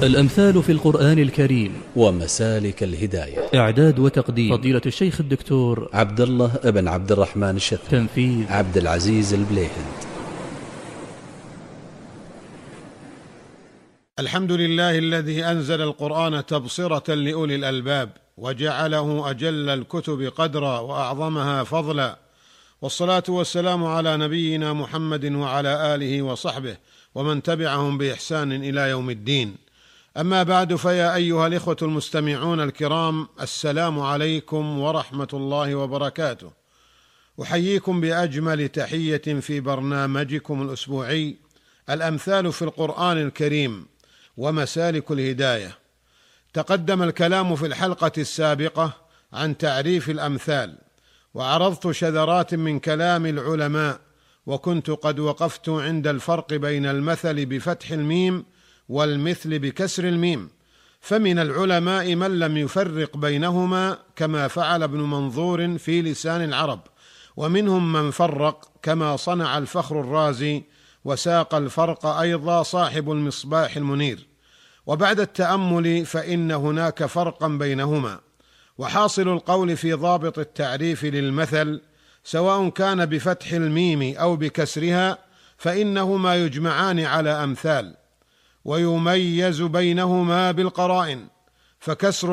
الأمثال في القرآن الكريم ومسالك الهداية. إعداد وتقديم فضيلة الشيخ الدكتور عبد الله بن عبد الرحمن الشثري. تنفيذ عبد العزيز البليهند. الحمد لله الذي أنزل القرآن تبصرة لأولي الألباب وجعله أجل الكتب قدرا وأعظمها فضلا، والصلاة والسلام على نبينا محمد وعلى آله وصحبه ومن تبعهم بإحسان إلى يوم الدين. أما بعد، فيا أيها الإخوة المستمعون الكرام، السلام عليكم ورحمة الله وبركاته. أحييكم بأجمل تحية في برنامجكم الأسبوعي الأمثال في القرآن الكريم ومسالك الهداية. تقدم الكلام في الحلقة السابقة عن تعريف الأمثال، وعرضت شذرات من كلام العلماء، وكنت قد وقفت عند الفرق بين المثل بفتح الميم والمثل بكسر الميم. فمن العلماء من لم يفرق بينهما كما فعل ابن منظور في لسان العرب، ومنهم من فرق كما صنع الفخر الرازي، وساق الفرق أيضا صاحب المصباح المنير. وبعد التأمل فإن هناك فرقا بينهما، وحاصل القول في ضابط التعريف للمثل سواء كان بفتح الميم أو بكسرها فإنهما يجمعان على أمثال، ويميز بينهما بالقرائن، فكسر